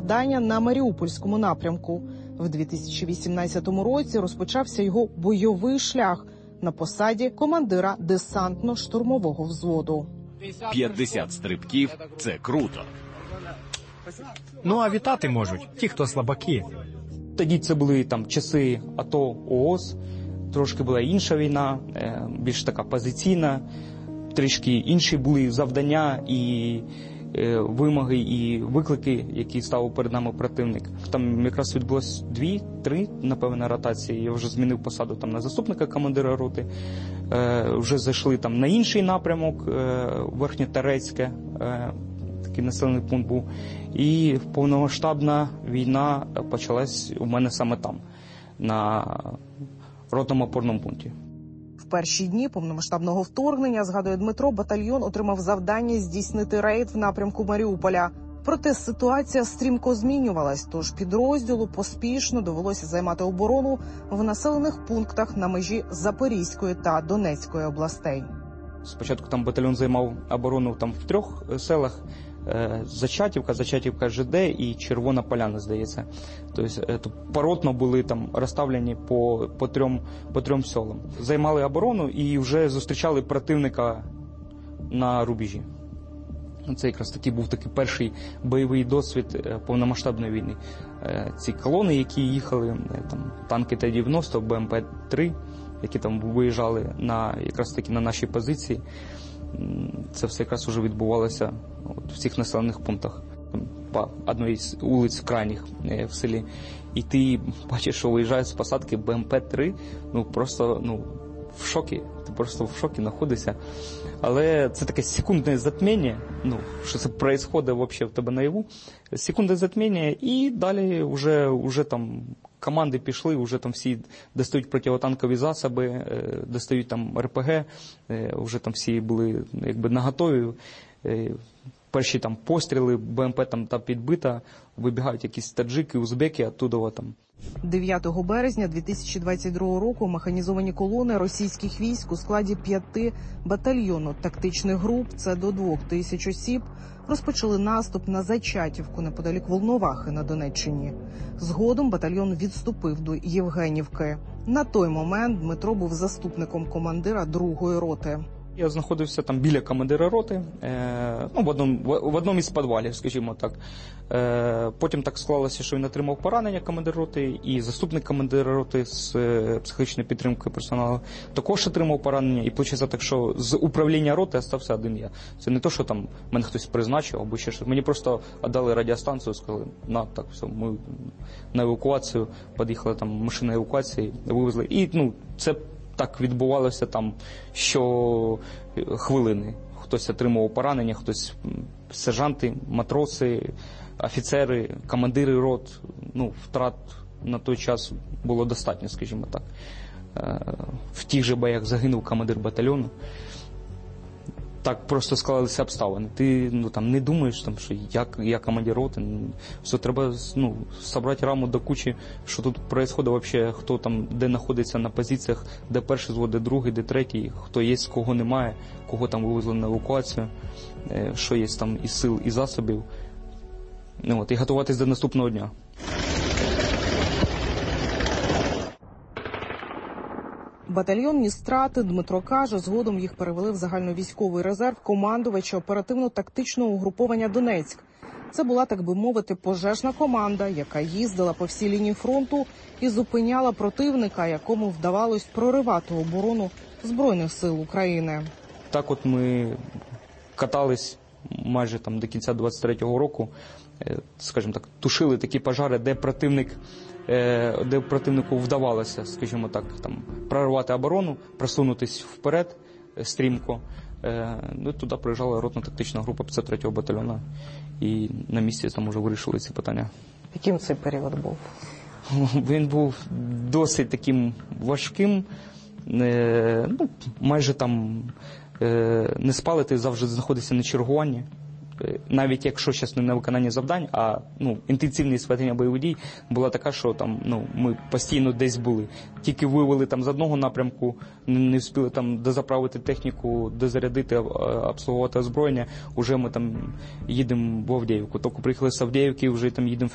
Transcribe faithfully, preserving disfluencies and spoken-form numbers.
завдання на Маріупольському напрямку. В дві тисячі вісімнадцятому році розпочався його бойовий шлях на посаді командира десантно-штурмового взводу. п'ятдесят стрибків – це круто. Ну а вітати можуть ті, хто слабаки. Тоді це були там часи АТО, ООС, трошки була інша війна, більш така позиційна, трішки інші були завдання і вимоги, і виклики, які ставив перед нами противник. Там якраз відбулось дві, три, напевно, ротації. Я вже змінив посаду там на заступника командира роти. Е, вже зайшли там на інший напрямок, е, Верхньоторецьке, е, такий населений пункт був. І повномасштабна війна почалась у мене саме там, на ротному опорному пункті. В перші дні повномасштабного вторгнення, згадує Дмитро, батальйон отримав завдання здійснити рейд в напрямку Маріуполя. Проте ситуація стрімко змінювалась, тож підрозділу поспішно довелося займати оборону в населених пунктах на межі Запорізької та Донецької областей. Спочатку там батальйон займав оборону там в трьох селах: Зачатівка, Зачатівка ЖД і Червона Поляна, здається. Тобто поротно були там розставлені по, по, трьом, по трьом селам. Займали оборону і вже зустрічали противника на рубежі. Це якраз такий був такий перший бойовий досвід повномасштабної війни. Ці колони, які їхали, там, танки Т дев'яносто, Б М П три, які там виїжджали на, якраз таки на наші позиції, це все якраз вже відбувалося от, в цих населених пунктах, по одній з вулиць крайніх в селі. І ти бачиш, що виїжджають з посадки Б М П три, ну просто ну, в шокі, ти просто в шокі знаходишся. Але це таке секундне затміння, ну, що це відбувається взагалі в тебе наяву, секундне затміння, і далі вже, вже там команди пішли, вже там всі достають противотанкові засоби, достають там Р П Г, вже там всі були якби наготові. Перші там постріли, Б М П там та підбита, вибігають якісь таджики, узбеки, оттуда там. дев'ятого березня дві тисячі двадцять другого року механізовані колони російських військ у складі п'яти батальйонно-тактичних груп, це до двох тисяч осіб, розпочали наступ на Зачатівку неподалік Волновахи на Донеччині. Згодом батальйон відступив до Євгенівки. На той момент Дмитро був заступником командира другої роти. Я знаходився там біля командира роти, е, ну, в одному, в, в одному із підвалів, скажімо так. Е, потім так склалося, що він отримав поранення, командир роти, і заступник командира роти з е, психологічної підтримки персоналу також отримав поранення. І вийшло так, що з управління роти залишився один я. Це не те, що там мене хтось призначив або ще щось. Мені просто віддали радіостанцію, сказали, на, так, все, ми на евакуацію, під'їхала там машина евакуації, вивезли. І, ну, це так відбувалося там що хвилини. Хтось отримував поранення, хтось сержанти, матроси, офіцери, командири рот. Ну, втрат на той час було достатньо, скажімо так. В тих же боях загинув командир батальйону. Так просто склалися обставини. Ти ну, там, не думаєш, там, що я, я командир роти. Все, треба ну, зібрати раму до кучі, що тут відбувається взагалі, хто там, де знаходиться на позиціях, де перший звод, де другий, де третій, хто є, кого немає, кого там вивезли на евакуацію, що є там із сил, і засобів. Ну, от, і готуватись до наступного дня. Батальйонні страти, Дмитро каже, згодом їх перевели в загальновійськовий резерв командувача оперативно-тактичного угруповання «Донецьк». Це була, так би мовити, пожежна команда, яка їздила по всій лінії фронту і зупиняла противника, якому вдавалось проривати оборону Збройних сил України. Так от ми катались майже там до кінця двадцять третього року, скажімо так, тушили такі пожари, де противник де противнику вдавалося, скажімо так, там, прорвати оборону, просунутися вперед стрімко. Ну, туди приїжджала ротно-тактична група п'ятдесят третього батальйону, і на місці там вже вирішили ці питання. Яким цей період був? Він був досить таким важким, ну, майже там не спали, ти завжди знаходишся на чергуванні. Навіть якщо зараз не на виконання завдань, а ну, інтенсивність ведення бойових дій була така, що там, ну, ми постійно десь були. Тільки вивели там з одного напрямку, не встигли там дозаправити техніку, дозарядити, обслуговувати озброєння, вже ми там їдемо в Авдіївку. Тільки приїхали з Авдіївки, вже там їдемо